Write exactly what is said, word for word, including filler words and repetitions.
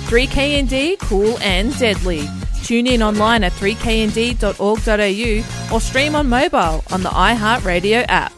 three K N D, cool and deadly. Tune in online at three k n d dot org dot a u or stream on mobile on the iHeartRadio app.